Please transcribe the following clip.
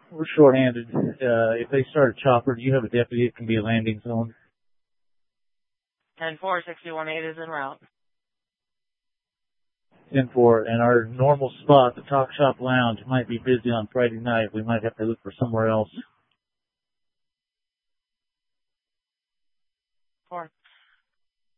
We're short-handed. If they start a chopper, do you have a deputy? It can be a landing zone. 10-4, 61-8 is en route. 10-4, and our normal spot, the Talk Shop Lounge, might be busy on Friday night. We might have to look for somewhere else. 4.